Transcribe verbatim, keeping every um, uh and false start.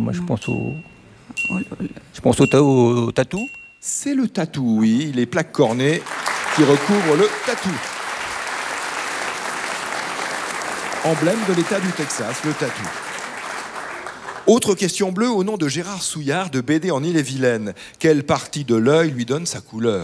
moi, je pense au... Je pense au, ta- au, au tatou. C'est le tatou, oui, les plaques cornées qui recouvrent le tatou. Emblème de l'État du Texas, le tatou. Autre question bleue au nom de Gérard Souillard de B D en Ille-et-Vilaine. Quelle partie de l'œil lui donne sa couleur ?